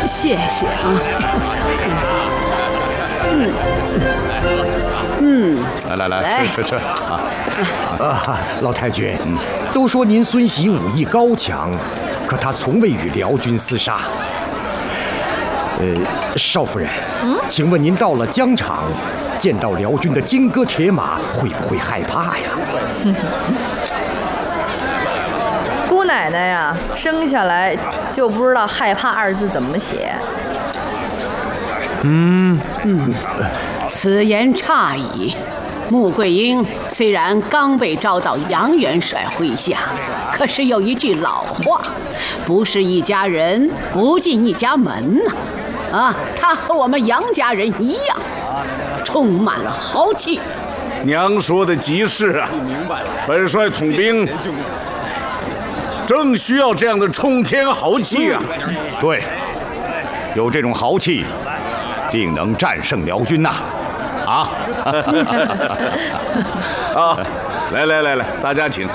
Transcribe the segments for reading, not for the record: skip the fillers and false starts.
谢谢啊。 来，吃啊！ 老太君，都说您孙喜武艺高强，可他从未与辽军厮杀。少夫人，请问您到了疆场，见到辽军的金戈铁马，会不会害怕呀？ 姑奶奶呀，生下来就不知道害怕二字怎么写。 此言差矣。穆桂英虽然刚被招到杨元帅麾下，可是有一句老话，不是一家人不进一家门呐。他和我们杨家人一样，充满了豪气。 娘说的极是啊，本帅统兵正需要这样的冲天豪气啊！ 对，有这种豪气，定能战胜辽军呐！啊！ 啊，来，大家请。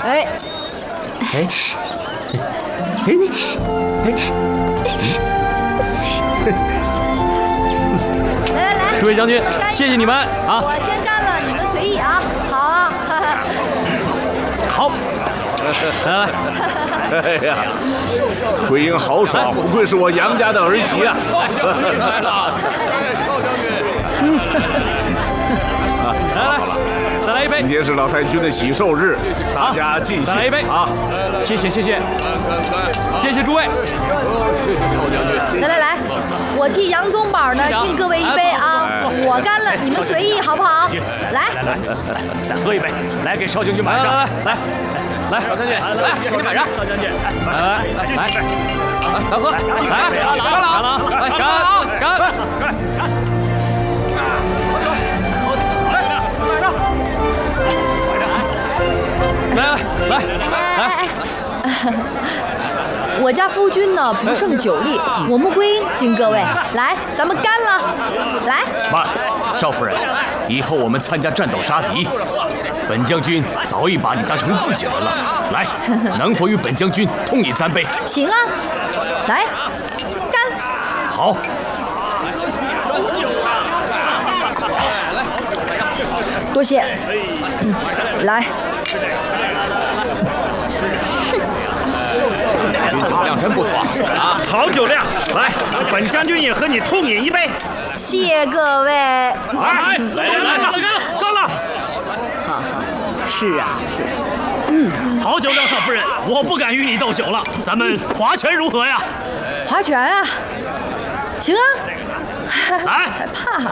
来， 诸位将军，谢谢你们啊！ 我先干了，你们随意啊。好啊。 好。来。 哎呀，桂英豪爽，不愧是我杨家的儿媳啊！ 来了，少将军。来，再来一杯。 今天是老太君的喜寿日，大家尽兴。 再来一杯啊！谢谢诸位。 谢谢少将军。 来，我替杨宗保呢敬各位一杯啊！我干了，你们随意好不好？来， 再喝一杯，来给少将军满上。来，少将军，来，给你满上。少将军，来，咱喝，来，干！来！ 我家夫君呢不胜酒力，我穆桂英敬各位，来，咱们干了！来， 慢，少夫人，以后我们参加战斗杀敌，本将军早已把你当成自己人了。来，能否与本将军痛饮3杯？ 行啊，来，干！ 好。 多谢。来。 军酒量真不错啊！ 好酒量，来，本将军也和你痛饮一杯。 谢各位。 来，干了！ 是啊。 好酒量，少夫人，我不敢与你斗酒了，咱们划拳如何呀？ 划拳啊！行啊。 来， 害怕。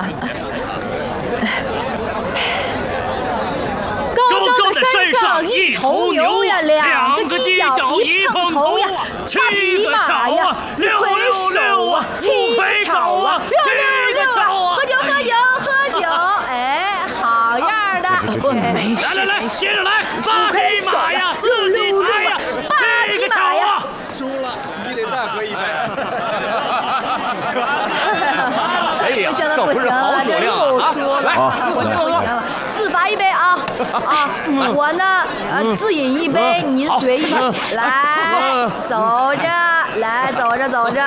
高的山上一头牛呀，2个犄角一碰头呀，7个巧啊，6啊，5回吵啊，7个巧啊！ 喝酒！哎，好样的！ 来，接着来，8匹马呀，4喜财呀，7个巧啊！ 输了，你得再喝一杯。 哎呀，少夫人好酒量啊！来，我赢了，自罚一杯啊！我呢，自饮一杯，您随意。来，走着，来，走着。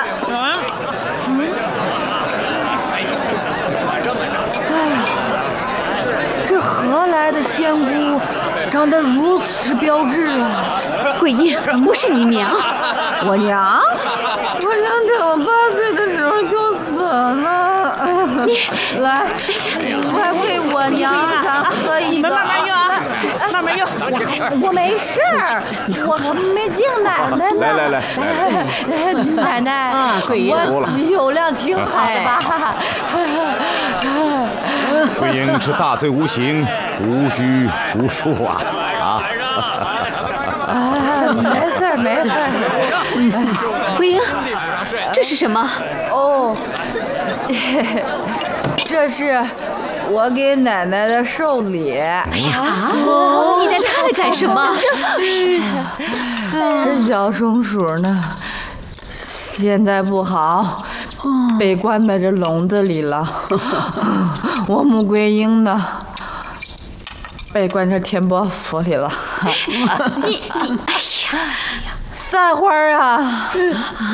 哎呀，这何来的仙姑，长得如此标致啊！ 桂英，不是你娘。 我娘在我8岁的时候就死了。来，快为我娘咱喝一个。慢慢用。我没事儿，我还没敬奶奶呢。来，奶奶， 桂英， 我酒量挺好的吧？ 桂英是大罪无形，无拘无束啊！ 没事。 桂英，这是什么？ 哦，这是我给奶奶的寿礼。 你带它来干什么？ 这小松鼠呢，现在不好，被关在这笼子里了。我穆桂英呢，被关这天波府里了。 你，哎呀！ 再会儿啊！